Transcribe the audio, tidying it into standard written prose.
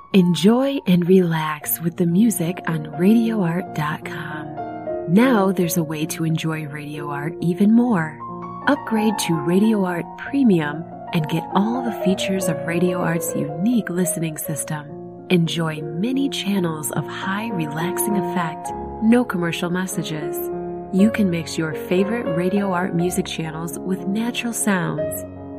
Enjoy and relax with the music on RadioArt.com. Now there's a way to enjoy Radio Art even more. Upgrade to Radio Art Premium and get all the features of Radio Art's unique listening system. Enjoy many channels of high relaxing effect, no commercial messages. You can mix your favorite Radio Art music channels with natural sounds.